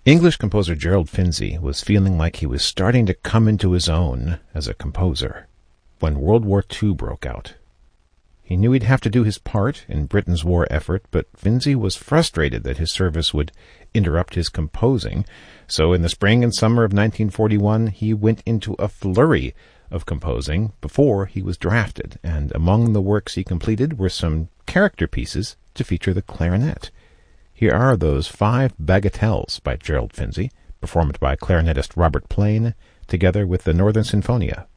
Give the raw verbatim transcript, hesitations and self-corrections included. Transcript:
English composer Gerald Finzi was feeling like he was starting to come into his own as a composer when World War Two broke out. He knew he'd have to do his part in Britain's war effort, but Finzi was frustrated that his service would interrupt his composing, so in the spring and summer of nineteen forty-one he went into a flurry of composing before he was drafted, and among the works he completed were some character pieces to feature the clarinet. Here are those five bagatelles by Gerald Finzi, performed by clarinetist Robert Plain, together with the Northern Sinfonia.